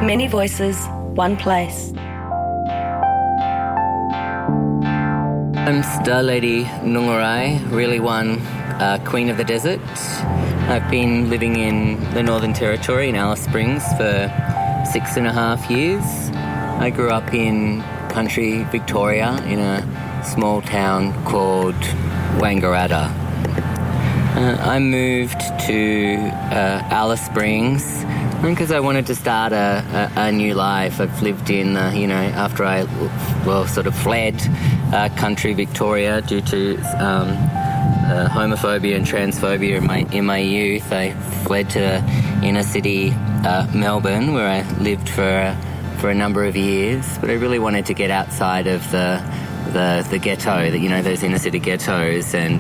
Many voices, one place. I'm Star Lady Nungarai, really one Queen of the Desert. I've been living in the Northern Territory in Alice Springs for 6.5 years. I grew up in country Victoria in a small town called Wangaratta. I moved to Alice Springs because I wanted to start a new life. I've lived in, after I sort of fled country Victoria due to homophobia and transphobia in my youth. I fled to inner city Melbourne, where I lived for a number of years. But I really wanted to get outside of the ghetto, those inner city ghettos, and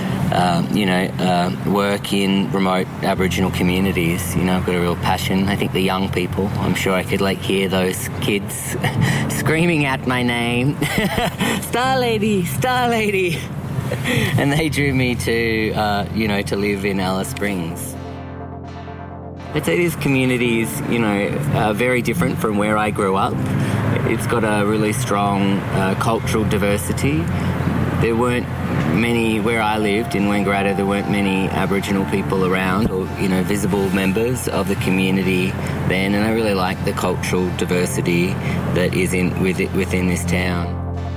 work in remote Aboriginal communities. I've got a real passion. I think the young people, I'm sure I could hear those kids screaming out my name, Star Lady, Star Lady. And they drew me to live in Alice Springs. I'd say this community is, very different from where I grew up. It's got a really strong cultural diversity. There weren't many, where I lived in Wangaratta, there weren't many Aboriginal people around or, visible members of the community then, and I really like the cultural diversity that is within this town.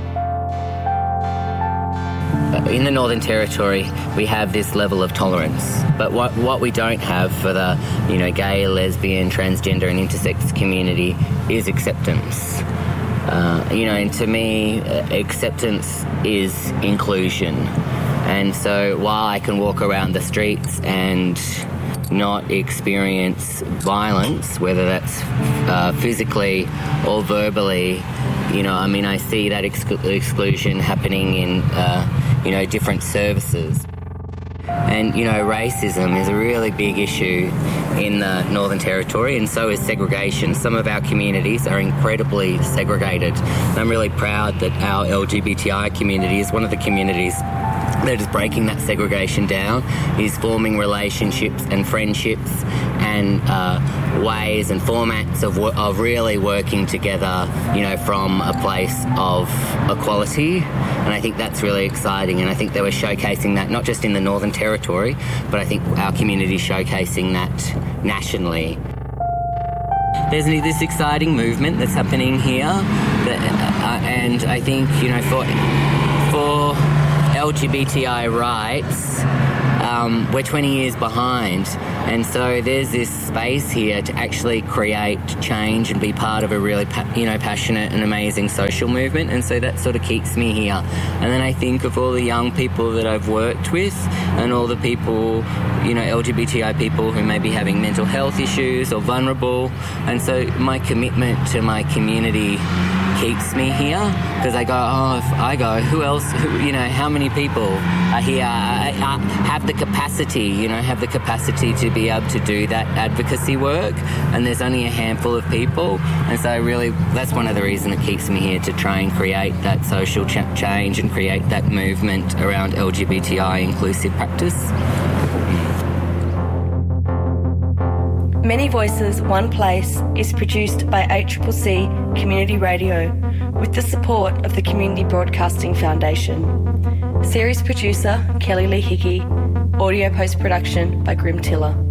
In the Northern Territory, we have this level of tolerance, but what we don't have for the, gay, lesbian, transgender and intersex community is acceptance. And to me, acceptance is inclusion. And so while I can walk around the streets and not experience violence, whether that's physically or verbally, I see that exclusion happening in, different services. And, racism is a really big issue in the Northern Territory, and so is segregation. Some of our communities are incredibly segregated. And I'm really proud that our LGBTI community is one of the communities that is breaking that segregation down, is forming relationships and friendships and ways and formats of really working together, from a place of equality. And I think that's really exciting. And I think they were showcasing that not just in the Northern Territory, but I think our community is showcasing that nationally. There's this exciting movement that's happening here, and I think, for LGBTI rights, we're 20 years behind, and so there's this space here to actually create change and be part of a really passionate and amazing social movement, and so that sort of keeps me here. And then I think of all the young people that I've worked with and all the people, LGBTI people who may be having mental health issues or vulnerable, and so my commitment to my community keeps me here, because I go, if I go, who else, how many people are here, have the capacity to be able to do that advocacy work, and there's only a handful of people, and so that's one of the reasons it keeps me here, to try and create that social change and create that movement around LGBTI inclusive practice. Many Voices, One Place is produced by ACCC Community Radio with the support of the Community Broadcasting Foundation. Series producer Kelly Lee Hickey. Audio post-production by Grim Tiller.